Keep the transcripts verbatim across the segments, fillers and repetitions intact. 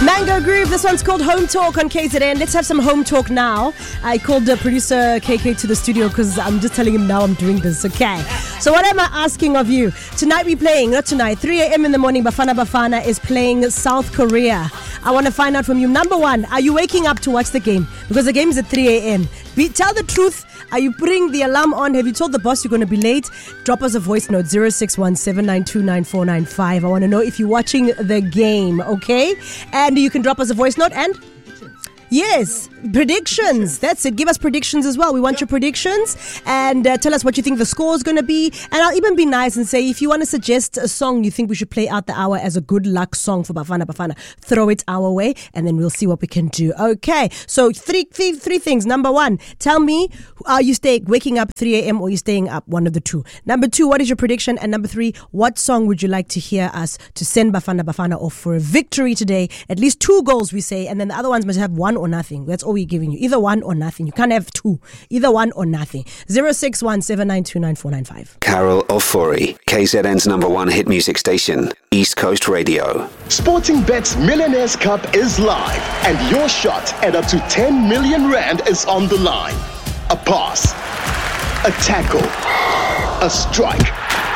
Mango Groove, this one's called Home Talk on K Z N. Let's have some home talk now. I called the producer K K to the studio because I'm just telling him now I'm doing this, okay? So what am I asking of you? Tonight we're playing, not tonight, three a.m. in the morning, Bafana Bafana is playing South Korea. I want to find out from you, number one, are you waking up to watch the game? Because the game is at three a.m. Be, tell the truth. Are you putting the alarm on? Have you told the boss you're going to be late? Drop us a voice note, zero six one seven nine two nine four nine five. I want to know if you're watching the game, okay? And you can drop us a voice note and... Yes, predictions. That's it. Give us predictions as well. We want your predictions and uh, tell us what you think the score is going to be. And I'll even be nice and say if you want to suggest a song you think we should play out the hour as a good luck song for Bafana Bafana, throw it our way and then we'll see what we can do. Okay, so three, three, three things. Number one, tell me, are you staying waking up three a.m. or are you staying up? One of the two. Number two, what is your prediction? And number three, what song would you like to hear us to send Bafana Bafana off for a victory today? At least two goals, we say, and then the other ones must have one or nothing. That's all we're giving you. Either one or nothing. You can't have two. Either one or nothing. zero six one seven nine two nine four nine five. Carol Ofori, K Z N's number one hit music station, East Coast Radio. Sportingbet's Millionaires Cup is live and your shot at up to ten million rand is on the line. A pass, a tackle, a strike.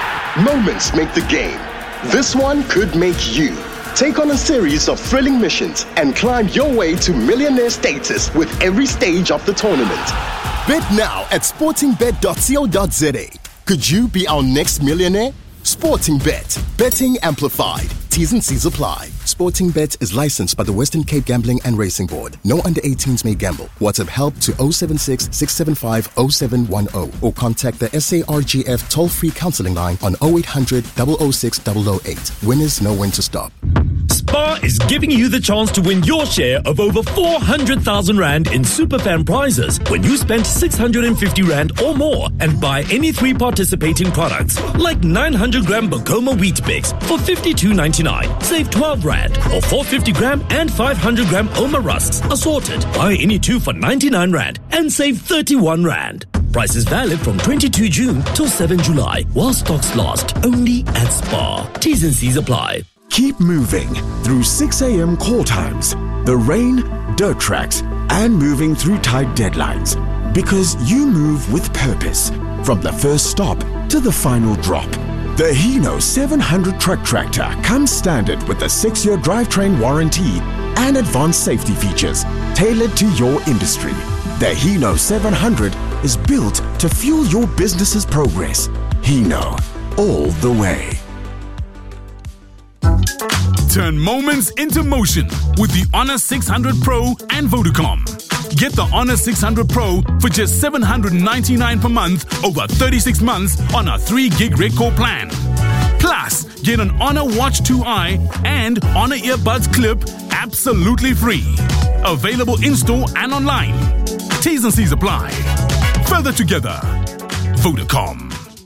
Moments make the game. This one could make you. Take on a series of thrilling missions and climb your way to millionaire status with every stage of the tournament. Bet now at sporting bet dot co dot za. Could you be our next millionaire? Sportingbet. Betting amplified. T's and C's apply. Sportingbet is licensed by the Western Cape Gambling and Racing Board. No under eighteens may gamble. WhatsApp help to zero seven six six seven five zero seven one zero or contact the S A R G F toll-free counseling line on zero eight hundred zero zero six zero zero eight. Winners know when to stop. Spar is giving you the chance to win your share of over four hundred thousand rand in Superfan prizes when you spend six hundred fifty rand or more and buy any three participating products like nine hundred gram Bacoma Wheat Bix for fifty-two ninety-nine. Save twelve rand or four hundred fifty gram and five hundred gram Oma Rusks assorted. Buy any two for ninety-nine rand and save thirty-one rand. Price is valid from twenty-second of June till seventh of July while stocks last. Only at Spar. T's and C's apply. Keep moving through six a.m. call times, the rain, dirt tracks, and moving through tight deadlines. Because you move with purpose, from the first stop to the final drop. The Hino seven hundred truck tractor comes standard with a six-year drivetrain warranty and advanced safety features tailored to your industry. The Hino seven hundred is built to fuel your business's progress. Hino, all the way. Turn moments into motion with the Honor six hundred Pro and Vodacom. Get the Honor six hundred Pro for just seven hundred ninety-nine per month over thirty-six months on a three gig record plan. Plus, get an Honor Watch two i and Honor Earbuds Clip absolutely free. Available in-store and online. T's and C's apply. Further together. Vodacom.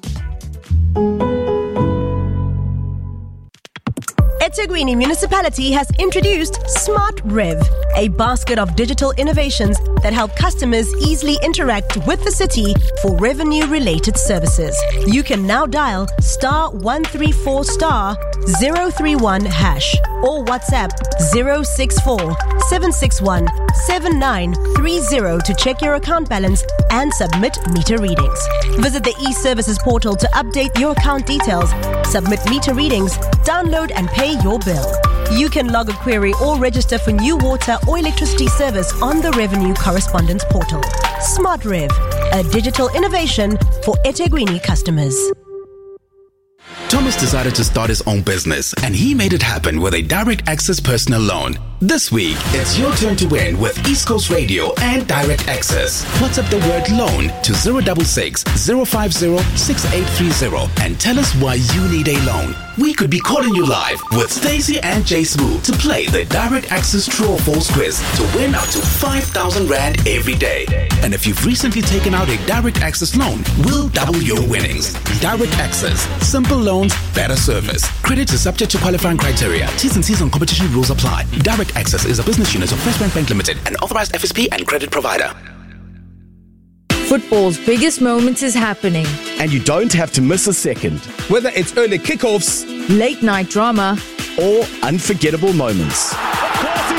eThekwini Municipality has introduced Smart Rev, a basket of digital innovations that help customers easily interact with the city for revenue-related services. You can now dial star one three four star zero three one hash or WhatsApp zero six four seven six one seven nine three zero to check your account balance and submit meter readings. Visit the e-services portal to update your account details, submit meter readings, download and pay your bill. You can log a query or register for new water or electricity service on the Revenue Correspondence portal. Smart Rev, a digital innovation for eThekwini customers. Thomas decided to start his own business, and he made it happen with a direct access personal loan. This week, it's your turn to win with East Coast Radio and Direct Access. WhatsApp the word loan to zero six six zero five zero six eight three zero and tell us why you need a loan. We could be calling you live with Stacey and Jay Smooth to play the Direct Access True or False quiz to win up to five thousand rand every day. And if you've recently taken out a Direct Access loan, we'll double your winnings. Direct Access. Simple loans, better service. Credit is subject to qualifying criteria. T's and C's on competition rules apply. Direct Access is a business unit of First Bank Bank Limited, an authorized F S P and credit provider. Football's biggest moment is happening. And you don't have to miss a second. Whether it's early kickoffs, late night drama, or unforgettable moments.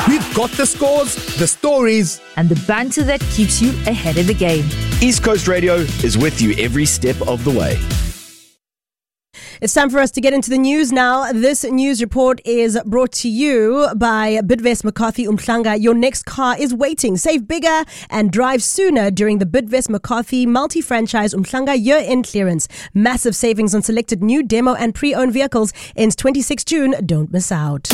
We've got the scores, the stories, and the banter that keeps you ahead of the game. East Coast Radio is with you every step of the way. It's time for us to get into the news now. This news report is brought to you by Bidvest McCarthy Umhlanga. Your next car is waiting. Save bigger and drive sooner during the Bidvest McCarthy multi-franchise Umhlanga year-end clearance. Massive savings on selected new demo and pre-owned vehicles ends twenty-sixth of June. Don't miss out.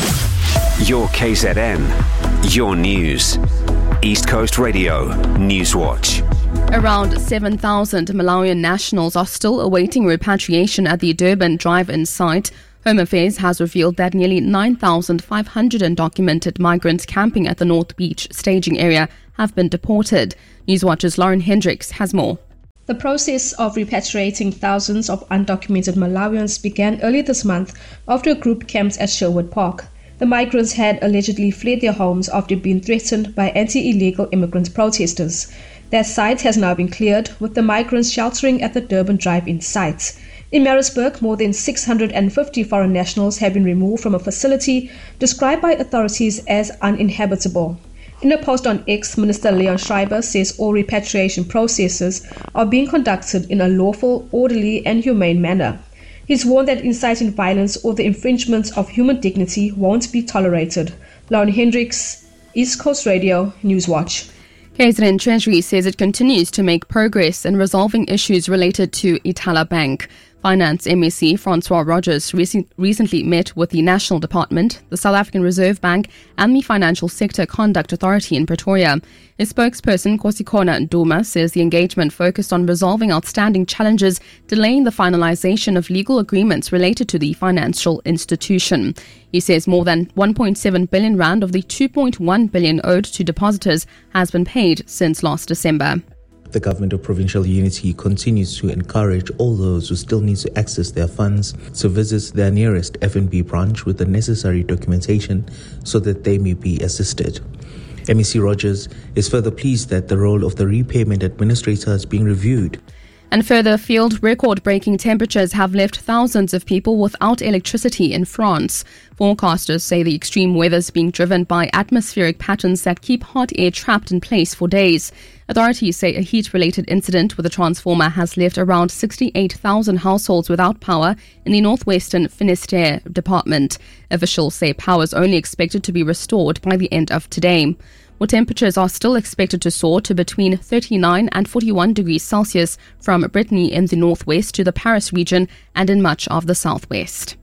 Your K Z N, your news. East Coast Radio, Newswatch. Around seven thousand Malawian nationals are still awaiting repatriation at the Durban drive-in site. Home Affairs has revealed that nearly nine thousand five hundred undocumented migrants camping at the North Beach staging area have been deported. Newswatch's Lauren Hendricks has more. The process of repatriating thousands of undocumented Malawians began early this month after a group camped at Sherwood Park. The migrants had allegedly fled their homes after being threatened by anti-illegal immigrant protesters. Their site has now been cleared, with the migrants sheltering at the Durban drive-in site. In Maritzburg, more than six hundred fifty foreign nationals have been removed from a facility described by authorities as uninhabitable. In a post on X, Minister Leon Schreiber says all repatriation processes are being conducted in a lawful, orderly and humane manner. He's warned that inciting violence or the infringement of human dignity won't be tolerated. Lauren Hendricks, East Coast Radio, Newswatch. K Z N Treasury says it continues to make progress in resolving issues related to Ithala Bank. Finance M E C Francois Rogers recent, recently met with the National Department, the South African Reserve Bank and the Financial Sector Conduct Authority in Pretoria. His spokesperson Kosikona Nduma says the engagement focused on resolving outstanding challenges, delaying the finalization of legal agreements related to the financial institution. He says more than one point seven billion rand of the two point one billion owed to depositors has been paid since last December. The Government of Provincial Unity continues to encourage all those who still need to access their funds to visit their nearest F N B branch with the necessary documentation so that they may be assisted. M E C Rogers is further pleased that the role of the repayment administrator is being reviewed. And further afield, record-breaking temperatures have left thousands of people without electricity in France. Forecasters say the extreme weather is being driven by atmospheric patterns that keep hot air trapped in place for days. Authorities say a heat-related incident with a transformer has left around sixty-eight thousand households without power in the northwestern Finistère department. Officials say power is only expected to be restored by the end of today. Well, temperatures are still expected to soar to between thirty-nine and forty-one degrees Celsius from Brittany in the northwest to the Paris region and in much of the southwest.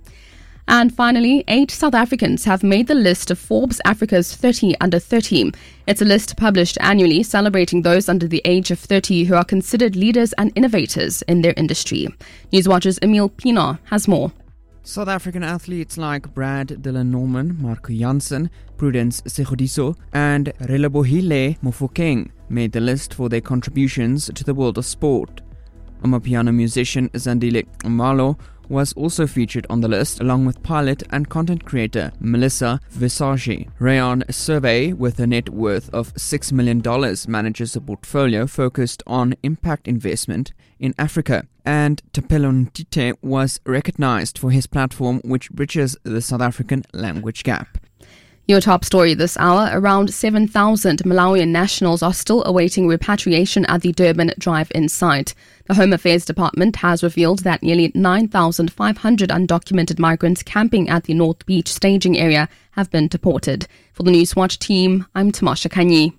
And finally, eight South Africans have made the list of Forbes Africa's thirty under thirty. It's a list published annually celebrating those under the age of thirty who are considered leaders and innovators in their industry. Newswatch's Emil Pienaar has more. South African athletes like Brad Dylan Norman, Marco Jansen, Prudence Segodiso and Relebohile Mofokeng made the list for their contributions to the world of sport. Amapiano musician Zandile Malo was also featured on the list, along with pilot and content creator Melissa Visage. Rayon Survey, with a net worth of six million dollars, manages a portfolio focused on impact investment in Africa. And Tapelo Ntite was recognized for his platform, which bridges the South African language gap. Your top story this hour, around seven thousand Malawian nationals are still awaiting repatriation at the Durban drive-in site. The Home Affairs Department has revealed that nearly nine thousand five hundred undocumented migrants camping at the North Beach staging area have been deported. For the Newswatch team, I'm Tamasha Kanyi.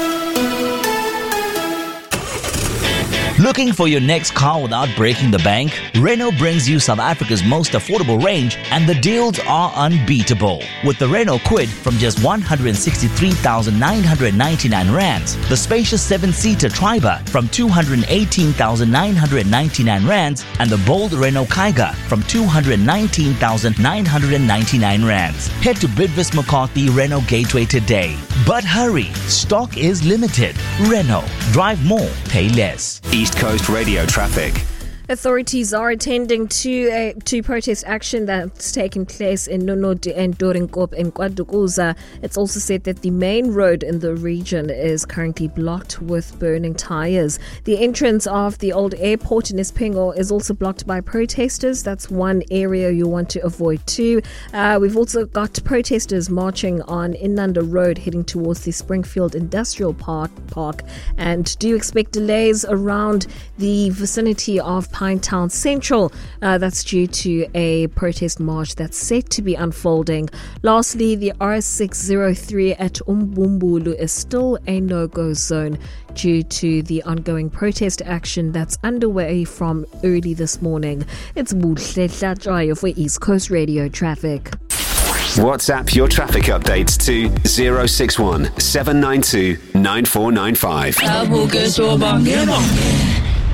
Looking for your next car without breaking the bank? Renault brings you South Africa's most affordable range, and the deals are unbeatable. With the Renault Kwid from just one hundred sixty-three thousand nine hundred ninety-nine rands, the spacious seven-seater Triber from two hundred eighteen thousand nine hundred ninety-nine rands, and the bold Renault Kiger from two hundred nineteen thousand nine hundred ninety-nine rands. Head to Bidvest McCarthy Renault Gateway today. But hurry, stock is limited. Renault, drive more, pay less. East Coast Radio traffic. Authorities are attending to a to protest action that's taken place in Nonodi and Doringkop in KwaDukuza. It's also said that the main road in the region is currently blocked with burning tires. The entrance of the old airport in Espingo is also blocked by protesters. That's one area you want to avoid too. Uh, we've also got protesters marching on Inanda Road heading towards the Springfield Industrial Park. Park. And do you expect delays around the vicinity of Pinetown Central? Uh, that's due to a protest march that's set to be unfolding. Lastly, the R six oh three at Umbumbulu is still a no-go zone due to the ongoing protest action that's underway from early this morning. It's Buhle Tlatshayo for East Coast Radio Traffic. WhatsApp your traffic updates to zero six one seven nine two nine four nine five.